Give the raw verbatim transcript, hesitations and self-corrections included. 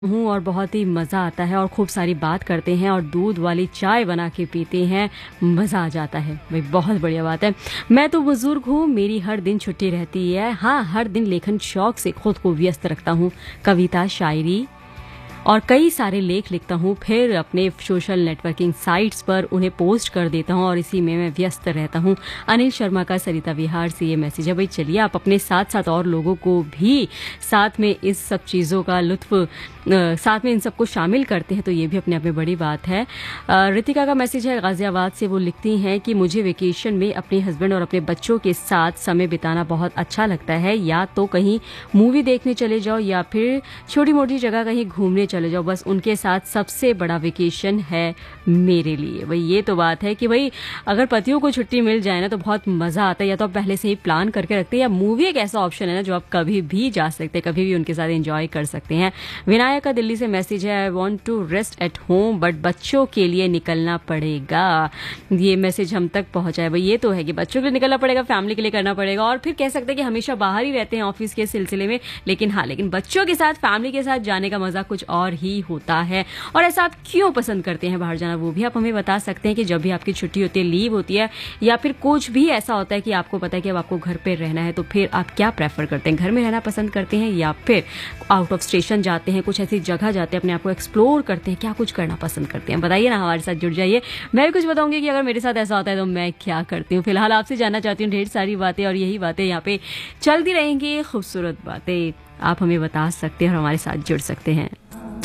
हूँ और बहुत ही मज़ा आता है और खूब सारी बात करते हैं और दूध वाली चाय बना के पीते हैं, मज़ा आ जाता है भाई। बहुत बढ़िया बात है। मैं तो बुज़ुर्ग हूँ, मेरी हर दिन छुट्टी रहती है। हाँ, हर दिन लेखन शौक से खुद को व्यस्त रखता हूँ। कविता, शायरी और कई सारे लेख लिखता हूँ, फिर अपने सोशल नेटवर्किंग साइट्स पर उन्हें पोस्ट कर देता हूँ और इसी में मैं व्यस्त रहता हूँ। अनिल शर्मा का सरिता विहार से ये मैसेज है। भाई चलिए, आप अपने साथ साथ और लोगों को भी साथ में इस सब चीज़ों का लुत्फ अ, साथ में इन सबको शामिल करते हैं, तो ये भी अपने आप में बड़ी बात है। अ, रितिका का मैसेज है गाजियाबाद से। वो लिखती हैं कि मुझे वेकेशन में अपने हस्बैंड और अपने बच्चों के साथ समय बिताना बहुत अच्छा लगता है। या तो कहीं मूवी देखने चले जाओ या फिर छोटी मोटी जगह कहीं घूमने चले जाओ, बस उनके साथ सबसे बड़ा वेकेशन है मेरे लिए। भाई ये तो बात है कि भाई अगर पतियों को छुट्टी मिल जाए ना तो बहुत मज़ा आता है। या तो आप पहले से ही प्लान करके रखते हैं, या मूवी एक ऐसा ऑप्शन है ना जो आप कभी भी जा सकते हैं, कभी भी उनके साथ एंजॉय कर सकते हैं। विनायक का दिल्ली से मैसेज है। I want to rest at home but बच्चों के लिए निकलना पड़ेगा। ये मैसेज हम तक पहुंचा है। भाई ये तो है कि बच्चों के लिए निकलना पड़ेगा, फैमिली के लिए करना पड़ेगा, और फिर कह सकते हैं कि हमेशा बाहर ही रहते हैं ऑफिस के सिलसिले में। लेकिन हाँ, लेकिन बच्चों के साथ, फैमिली के साथ जाने का मजा कुछ और ही होता है। और ऐसा आप क्यों पसंद करते हैं बाहर जाना, वो भी आप हमें बता सकते हैं कि जब भी आपकी छुट्टी होती है, लीव होती है, या फिर कुछ भी ऐसा होता है कि आपको पता है कि अब आपको घर पे रहना है, तो फिर आप क्या प्रेफर करते हैं? घर में रहना पसंद करते हैं या फिर आउट ऑफ स्टेशन जाते हैं, कुछ ऐसी जगह जाते हैं, अपने आप को एक्सप्लोर करते हैं? क्या कुछ करना पसंद करते हैं? बताइए ना, हमारे साथ जुड़ जाइए। मैं भी कुछ बताऊंगी कि अगर मेरे साथ ऐसा होता है तो मैं क्या करती हूँ। फिलहाल आपसे जानना चाहती हूँ ढेर सारी बातें, और यही बातें यहाँ पे चलती रहेंगी, खूबसूरत बातें। आप हमें बता सकते हैं और हमारे साथ जुड़ सकते हैं।